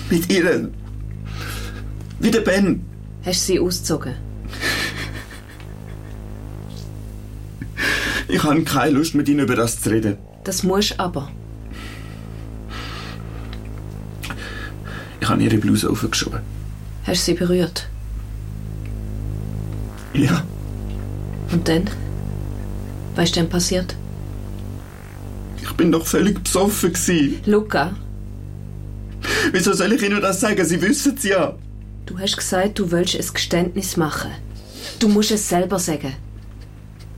Mit ihr. Wie der Ben. Hast du sie ausgezogen? Ich habe keine Lust, mit ihnen über das zu reden. Das musst aber. Ich habe ihre Bluse aufgeschoben. Hast du sie berührt? Ja. Und dann? Was ist denn passiert? Ich bin doch völlig besoffen gewesen. Luca, Wieso soll ich Ihnen das sagen? Sie wissen es ja. du hast gesagt, du willst ein Geständnis machen. Du musst es selber sagen.